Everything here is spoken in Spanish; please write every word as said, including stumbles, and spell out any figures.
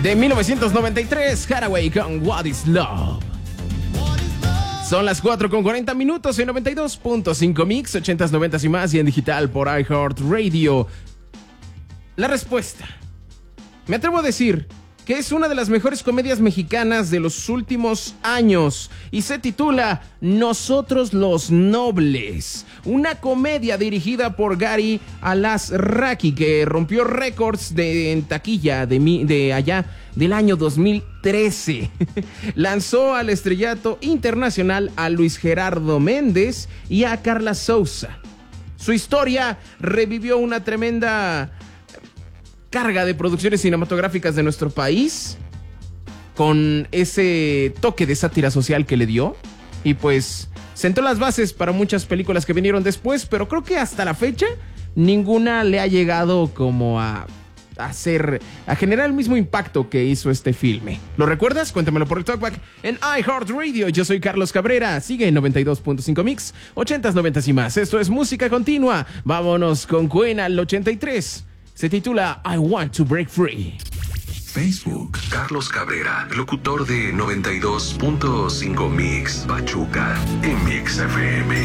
de mil novecientos noventa y tres, Hathaway con What is Love. Son las cuatro con cuarenta minutos en noventa y dos punto cinco Mix, ochentas, noventas y más, y en digital por iHeartRadio. La respuesta, me atrevo a decir que es una de las mejores comedias mexicanas de los últimos años y se titula Nosotros los Nobles, una comedia dirigida por Gary Alazraqui que rompió récords de en taquilla de, mi, de allá del año dos mil trece. Lanzó al estrellato internacional a Luis Gerardo Méndez y a Carla Souza. Su historia revivió una tremenda carga de producciones cinematográficas de nuestro país, con ese toque de sátira social que le dio, y pues sentó las bases para muchas películas que vinieron después, pero creo que hasta la fecha ninguna le ha llegado como a hacer, a generar el mismo impacto que hizo este filme. ¿Lo recuerdas? Cuéntamelo por el Talkback en iHeartRadio. Yo soy Carlos Cabrera. Sigue en noventa y dos punto cinco Mix, ochentas, noventas y más. Esto es música continua. Vámonos con Queen al ochenta y tres. Se titula I Want to Break Free. Facebook, Carlos Cabrera, locutor de noventa y dos punto cinco Mix, Pachuca, en Mix F M.